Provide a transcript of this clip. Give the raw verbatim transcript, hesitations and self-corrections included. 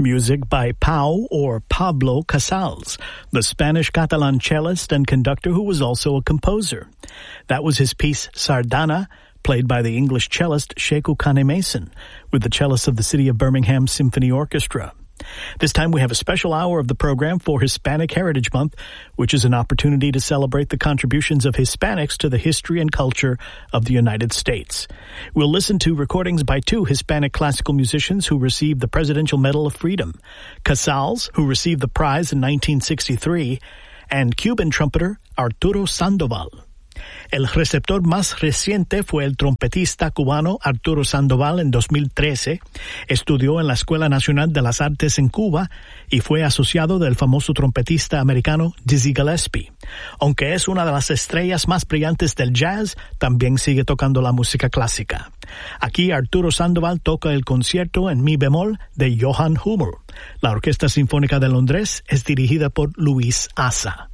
Music by Pau or Pablo Casals, the Spanish Catalan cellist and conductor who was also a composer. That was his piece Sardana, played by the English cellist Sheku Kane Mason, with the cellists of the City of Birmingham Symphony Orchestra. This time we have a special hour of the program for Hispanic Heritage Month, which is an opportunity to celebrate the contributions of Hispanics to the history and culture of the United States. We'll listen to recordings by two Hispanic classical musicians who received the Presidential Medal of Freedom, Casals, who received the prize in nineteen sixty-three, and Cuban trumpeter Arturo Sandoval. El receptor más reciente fue el trompetista cubano Arturo Sandoval en dos mil trece. Estudió en la Escuela Nacional de las Artes en Cuba y fue asociado del famoso trompetista americano Dizzy Gillespie. Aunque es una de las estrellas más brillantes del jazz, también sigue tocando la música clásica. Aquí Arturo Sandoval toca el concierto en mi bemol de Johann Hummel. La Orquesta Sinfónica de Londres es dirigida por Luis Asa.